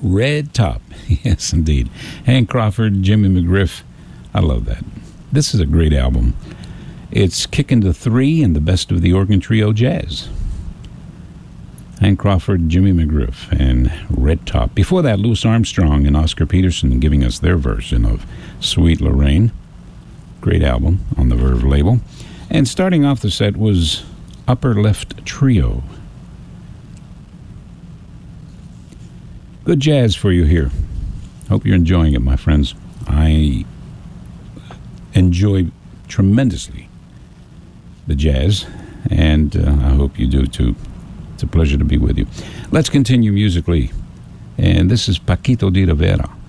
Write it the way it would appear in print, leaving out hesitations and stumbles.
Red Top. Yes, indeed. Hank Crawford, Jimmy McGriff. I love that. This is a great album. It's kicking to 3 and the best of the organ trio jazz. Hank Crawford, Jimmy McGriff, and Red Top. Before that, Louis Armstrong and Oscar Peterson giving us their version of Sweet Lorraine. Great album on the Verve label. And starting off the set was Upper Left Trio. Good jazz for you here. Hope you're enjoying it, my friends. I enjoy tremendously the jazz, and I hope you do too. It's a pleasure to be with you. Let's continue musically. And this is Paquito de Rivera.